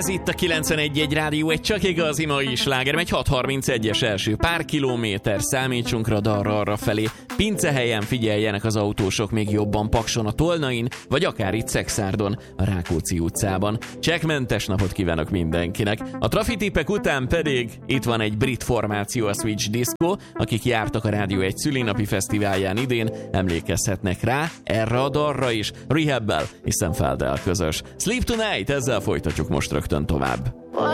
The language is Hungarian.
Ez itt a 91.1 Rádió, egy csak igazi mai sláger, egy 6.31-es első pár kilométer, számítsunk radarra arra felé. Pincehelyen figyeljenek az autósok még jobban Pakson a Tolnain, vagy akár itt Szekszárdon, a Rákóczi utcában. Csekkmentes napot kívánok mindenkinek. A trafitipek után pedig itt van egy brit formáció, a Switch Disco, akik jártak a Rádió egy szülinapi fesztiválján idén, emlékezhetnek rá, erre a dalra is, Rehabbel és Sam Felddel közös. Sleep Tonight, ezzel folytatjuk most rögtön tovább.